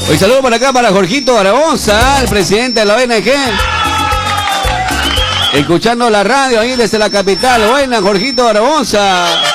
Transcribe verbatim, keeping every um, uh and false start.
Hoy saludo por acá para Jorgito Barbosa, el presidente de la O N G. Escuchando la radio ahí desde la capital. Buena, Jorgito Barbosa.